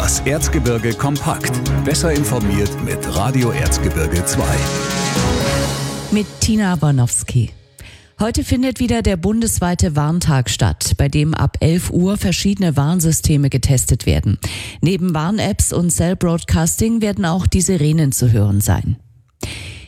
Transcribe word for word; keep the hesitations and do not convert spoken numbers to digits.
Das Erzgebirge kompakt. Besser informiert mit Radio Erzgebirge zwei. Mit Tina Bornowski. Heute findet wieder der bundesweite Warntag statt, bei dem ab elf Uhr verschiedene Warnsysteme getestet werden. Neben Warn-Apps und Cell Broadcasting werden auch die Sirenen zu hören sein.